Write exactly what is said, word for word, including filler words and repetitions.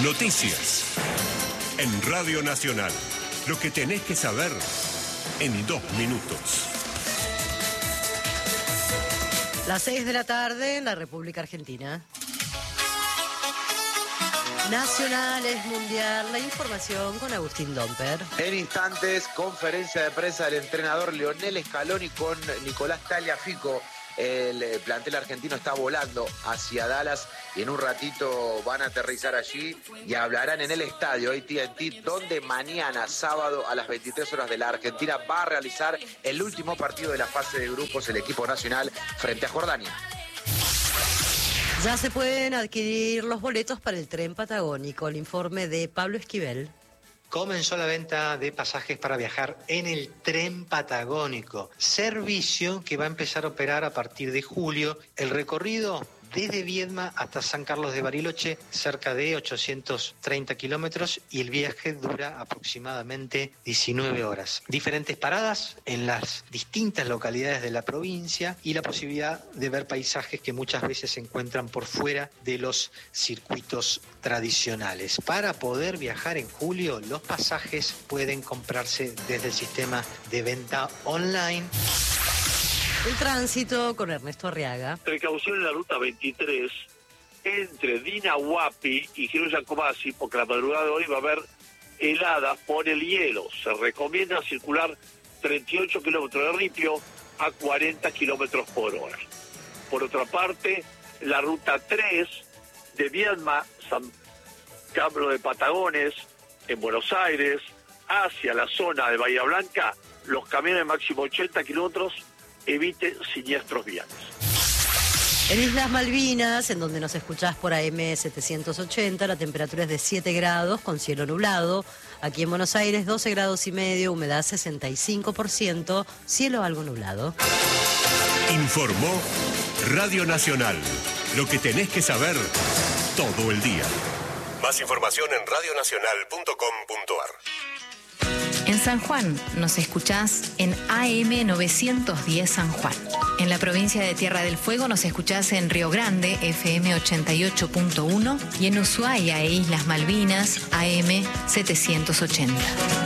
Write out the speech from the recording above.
Noticias. En Radio Nacional. Lo que tenés que saber en dos minutos. Las seis de la tarde en la República Argentina. Nacionales, Mundial, la información con Agustín Domper. En instantes, conferencia de prensa del entrenador Lionel Scaloni con Nicolás Tagliafico. El plantel argentino está volando hacia Dallas y en un ratito van a aterrizar allí y hablarán en el estadio A T and T, donde mañana, sábado, a las veintitrés horas de la Argentina, va a realizar el último partido de la fase de grupos el equipo nacional frente a Jordania. Ya se pueden adquirir los boletos para el tren patagónico. El informe de Pablo Esquivel. Comenzó la venta de pasajes para viajar en el tren patagónico, servicio que va a empezar a operar a partir de julio. El recorrido desde Viedma hasta San Carlos de Bariloche, cerca de ochocientos treinta kilómetros, y el viaje dura aproximadamente diecinueve horas. Diferentes paradas en las distintas localidades de la provincia y la posibilidad de ver paisajes que muchas veces se encuentran por fuera de los circuitos tradicionales. Para poder viajar en julio, los pasajes pueden comprarse desde el sistema de venta online. El tránsito con Ernesto Arriaga. Precaución en la ruta veintitrés entre Dinahuapi y Girón Giacomazzi, porque la madrugada de hoy va a haber heladas por el hielo. Se recomienda circular treinta y ocho kilómetros de ripio a cuarenta kilómetros por hora. Por otra parte, la ruta tres de Viedma, San Carlos de Patagones, en Buenos Aires, hacia la zona de Bahía Blanca, los camiones máximo ochenta kilómetros, evite siniestros viales. En Islas Malvinas, en donde nos escuchás por A M setecientos ochenta, la temperatura es de siete grados con cielo nublado. Aquí en Buenos Aires, doce grados y medio, humedad sesenta y cinco por ciento, cielo algo nublado. Informó Radio Nacional. Lo que tenés que saber todo el día. Más información en radio nacional punto com punto a r. En San Juan nos escuchás en A M novecientos diez San Juan. En la provincia de Tierra del Fuego nos escuchás en Río Grande, F M ochenta y ocho punto uno, y en Ushuaia e Islas Malvinas, A M setecientos ochenta.